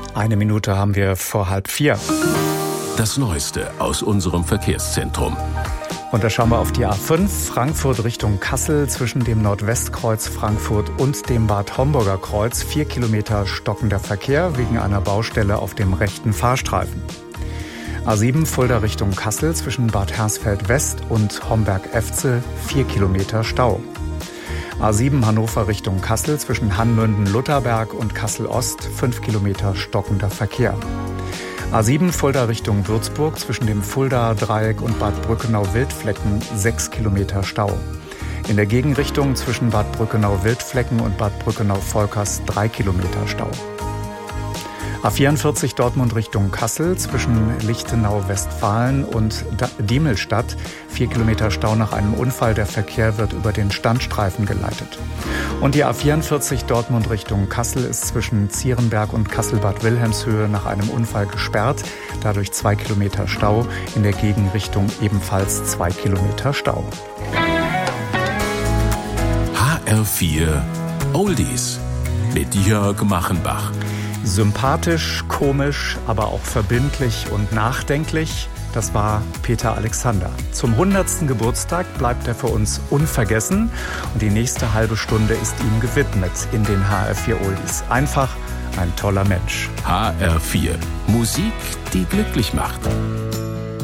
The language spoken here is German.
Eine Minute haben wir vor 3:30. Das Neueste aus unserem Verkehrszentrum. Und da schauen wir auf die A5, Frankfurt Richtung Kassel, zwischen dem Nordwestkreuz Frankfurt und dem Bad Homburger Kreuz. 4 Kilometer stockender Verkehr wegen einer Baustelle auf dem rechten Fahrstreifen. A7 Fulda Richtung Kassel, zwischen Bad Hersfeld West und Homberg-Efze, 4 Kilometer Stau. A7 Hannover Richtung Kassel, zwischen Hannmünden-Lutherberg und Kassel-Ost, 5 Kilometer stockender Verkehr. A7 Fulda Richtung Würzburg, zwischen dem Fulda-Dreieck und Bad Brückenau-Wildflecken, 6 Kilometer Stau. In der Gegenrichtung zwischen Bad Brückenau-Wildflecken und Bad Brückenau-Volkers 3 Kilometer Stau. A44 Dortmund Richtung Kassel, zwischen Lichtenau-Westfalen und Diemelstadt, 4 Kilometer Stau nach einem Unfall. Der Verkehr wird über den Standstreifen geleitet. Und die A44 Dortmund Richtung Kassel ist zwischen Zierenberg und Kassel-Bad Wilhelmshöhe nach einem Unfall gesperrt. Dadurch 2 Kilometer Stau. In der Gegenrichtung ebenfalls 2 Kilometer Stau. HR4 Oldies mit Jörg Machenbach. Sympathisch, komisch, aber auch verbindlich und nachdenklich. Das war Peter Alexander. Zum 100. Geburtstag bleibt er für uns unvergessen. Und die nächste halbe Stunde ist ihm gewidmet in den HR4 Oldies. Einfach ein toller Mensch. HR4 Musik, die glücklich macht.